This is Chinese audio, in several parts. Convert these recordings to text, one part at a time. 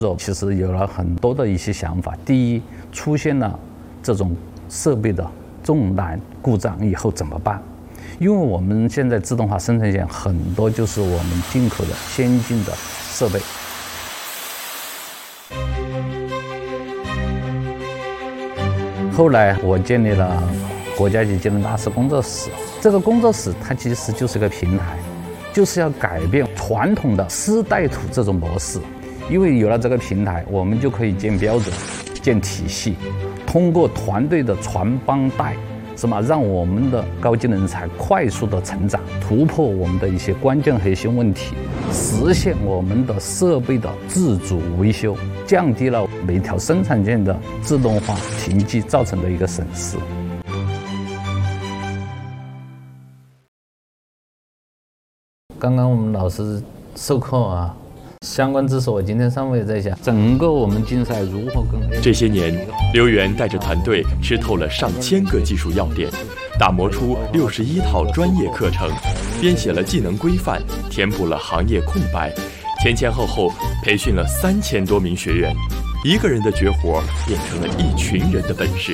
其实有了很多的一些想法。第一，出现了这种设备的重难故障以后怎么办？因为我们现在自动化生产线很多就是我们进口的先进的设备。后来我建立了国家级技能大师工作室，这个工作室它其实就是个平台，就是要改变传统的师带徒这种模式。因为有了这个平台，我们就可以建标准、建体系，通过团队的传帮带，让我们的高技能人才快速的成长，突破我们的一些关键核心问题，实现我们的设备的自主维修，降低了每条生产线的自动化停机造成的一个损失。刚刚我们老师授课相关知识我今天上午也在想，整个我们竞赛如何跟这些年，刘源带着团队吃透了上千个技术要点，打磨出61套专业课程，编写了技能规范，填补了行业空白，前后培训了3000多名学员，一个人的绝活变成了一群人的本事。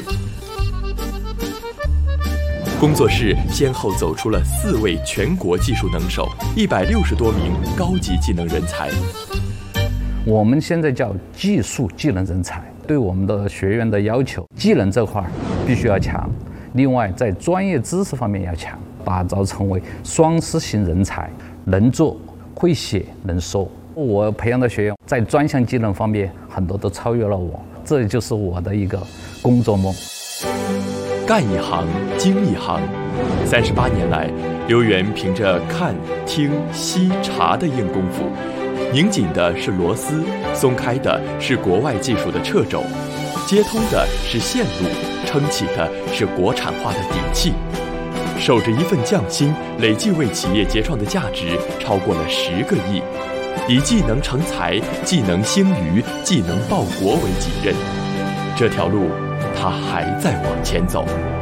工作室先后走出了4位全国技术能手，160多名高级技能人才。 我们现在叫技术技能人才，对我们的学员的要求，技能这块必须要强，另外在专业知识方面要强，打造成为双师型人才，能做、会写、能说。我培养的学员在专项技能方面很多都超越了我，这就是我的一个工作梦。 干一行精一行，38年来，刘源凭着看、听、吸、查的硬功夫，拧紧的是螺丝，松开的是国外技术的掣肘，接通的是线路，撑起的是国产化的底气。守着一份匠心，累计为企业结创的价值超过了10个亿。以技能成才、技能兴余、技能报国为己任，这条路他还在往前走。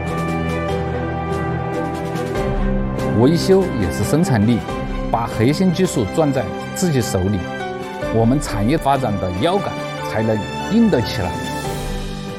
维修也是生产力，把核心技术攥在自己手里，我们产业发展的腰杆才能硬得起来。